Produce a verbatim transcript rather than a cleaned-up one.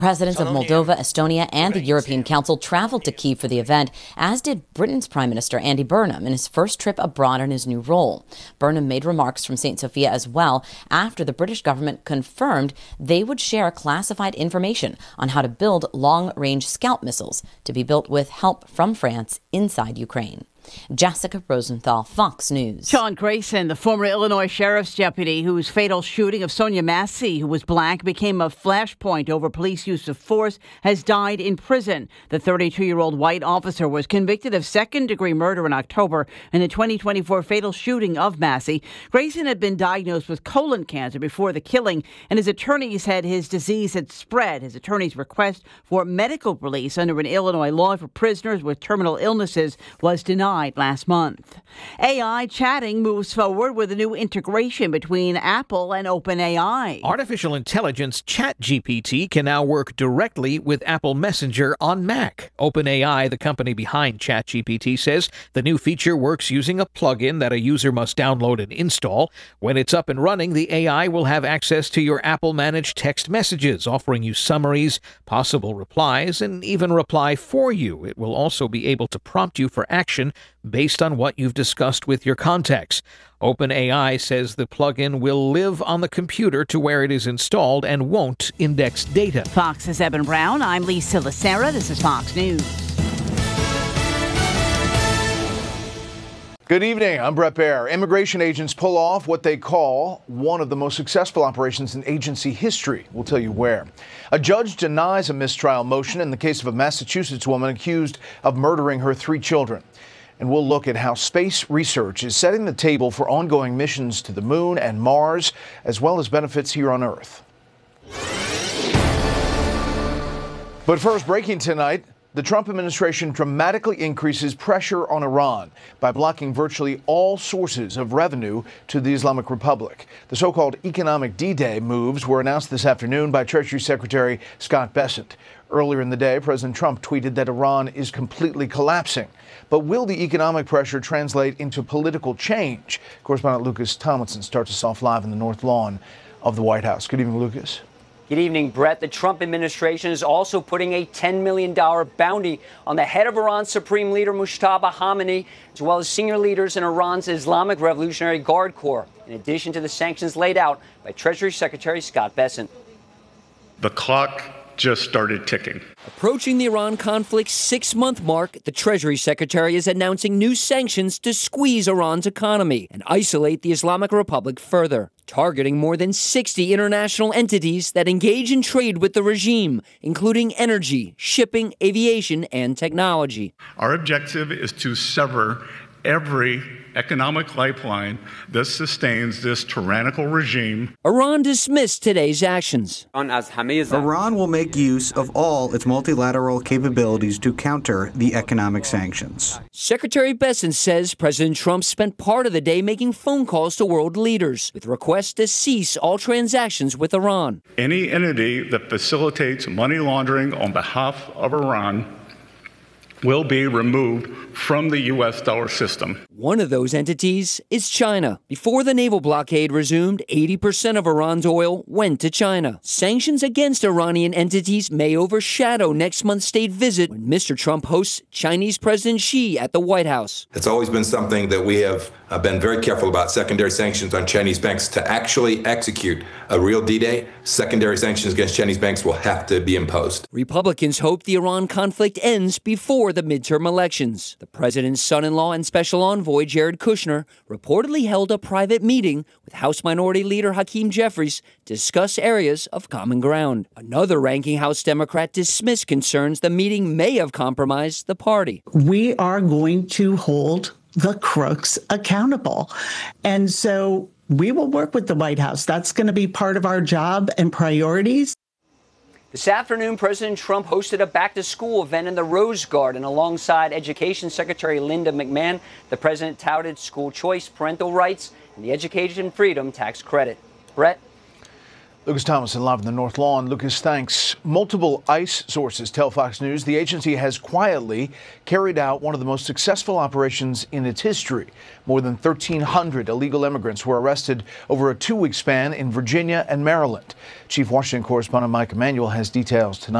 Presidents of Moldova, Estonia, and the European Council traveled to Kyiv for the event, as did Britain's Prime Minister Andy Burnham in his first trip abroad in his new role. Burnham made remarks from Saint Sophia as well after the British government confirmed they would share classified information on how to build long-range Scalp missiles to be built with help from France inside Ukraine. Jessica Rosenthal, Fox News. Sean Grayson, the former Illinois sheriff's deputy whose fatal shooting of Sonia Massey, who was black, became a flashpoint over police use of force, has died in prison. The thirty-two-year-old white officer was convicted of second-degree murder in October in the twenty twenty-four fatal shooting of Massey. Grayson had been diagnosed with colon cancer before the killing, and his attorney said his disease had spread. His attorney's request for medical release under an Illinois law for prisoners with terminal illnesses was denied last month. A I chatting moves forward with a new integration between Apple and OpenAI. Artificial intelligence ChatGPT can now work directly with Apple Messenger on Mac. OpenAI, the company behind ChatGPT, says the new feature works using a plugin that a user must download and install. When it's up and running, the A I will have access to your Apple-managed text messages, offering you summaries, possible replies, and even reply for you. It will also be able to prompt you for action based on what you've discussed with your contacts. OpenAI says the plugin will live on the computer to where it is installed and won't index data. Fox's Eben Brown. I'm Lisa Lacera. This is Fox News. Good evening. I'm Brett Baer. Immigration agents pull off what they call one of the most successful operations in agency history. We'll tell you where. A judge denies a mistrial motion in the case of a Massachusetts woman accused of murdering her three children. And we'll look at how space research is setting the table for ongoing missions to the moon and Mars, as well as benefits here on Earth. But first, breaking tonight, the Trump administration dramatically increases pressure on Iran by blocking virtually all sources of revenue to the Islamic Republic. The so-called economic D-Day moves were announced this afternoon by Treasury Secretary Scott Bessent. Earlier in the day, President Trump tweeted that Iran is completely collapsing. But will the economic pressure translate into political change? Correspondent Lucas Tomlinson starts us off live in the North Lawn of the White House. Good evening, Lucas. Good evening, Brett. The Trump administration is also putting a ten million dollars bounty on the head of Iran's Supreme Leader Mujtaba Khamenei, as well as senior leaders in Iran's Islamic Revolutionary Guard Corps, in addition to the sanctions laid out by Treasury Secretary Scott Bessent. The clock just started ticking. Approaching the Iran conflict's six-month mark, the Treasury Secretary is announcing new sanctions to squeeze Iran's economy and isolate the Islamic Republic further, targeting more than sixty international entities that engage in trade with the regime, including energy, shipping, aviation, and technology. Our objective is to sever every economic lifeline that sustains this tyrannical regime. Iran dismissed today's actions. Iran will make use of all its multilateral capabilities to counter the economic sanctions. Secretary Bessent says President Trump spent part of the day making phone calls to world leaders with requests to cease all transactions with Iran. Any entity that facilitates money laundering on behalf of Iran will be removed from the U S dollar system. One of those entities is China. Before the naval blockade resumed, eighty percent of Iran's oil went to China. Sanctions against Iranian entities may overshadow next month's state visit when Mister Trump hosts Chinese President Xi at the White House. It's always been something that we have uh, been very careful about, secondary sanctions on Chinese banks. To actually execute a real D-Day, secondary sanctions against Chinese banks will have to be imposed. Republicans hope the Iran conflict ends before the midterm elections. The president's son-in-law and special envoy, Jared Kushner, reportedly held a private meeting with House Minority Leader Hakeem Jeffries to discuss areas of common ground. Another ranking House Democrat dismissed concerns the meeting may have compromised the party. We are going to hold the crooks accountable. And so we will work with the White House. That's going to be part of our job and priorities. This afternoon, President Trump hosted a back-to-school event in the Rose Garden alongside Education Secretary Linda McMahon. The president touted school choice, parental rights, and the education freedom tax credit. Brett? Lucas Thomas live in the North Lawn. Lucas, thanks. Multiple ICE sources tell Fox News the agency has quietly carried out one of the most successful operations in its history. More than thirteen hundred illegal immigrants were arrested over a two-week span in Virginia and Maryland. Chief Washington correspondent Mike Emanuel has details tonight.